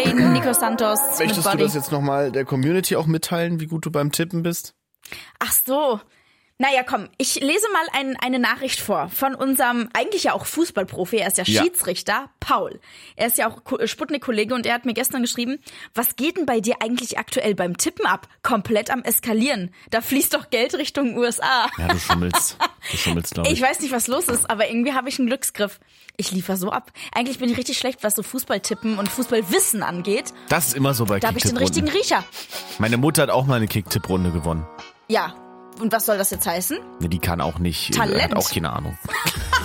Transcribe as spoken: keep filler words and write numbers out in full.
Kane, Nico Santos Möchtest mit du Body. das jetzt nochmal der Community auch mitteilen, wie gut du beim Tippen bist? Ach so. Naja, komm, ich lese mal ein, eine Nachricht vor von unserem, eigentlich ja auch Fußballprofi, er ist ja, Ja. Schiedsrichter, Paul. Er ist ja auch Ko- Sputnik-Kollege und er hat mir gestern geschrieben, was geht denn bei dir eigentlich aktuell beim Tippen ab? Komplett am Eskalieren. Da fließt doch Geld Richtung U S A. Ja, du schummelst. Du schummelst, glaube ich. Ich weiß nicht, was los ist, aber irgendwie habe ich einen Glücksgriff. Ich liefer so ab. Eigentlich bin ich richtig schlecht, was so Fußballtippen und Fußballwissen angeht. Das ist immer so bei Da habe ich den richtigen Kick-Tipp-Runden. Riecher. Meine Mutter hat auch mal eine Kick-Tipp-Runde gewonnen. Ja. Und was soll das jetzt heißen? Ja, die kann auch nicht, Talent. hat auch keine Ahnung.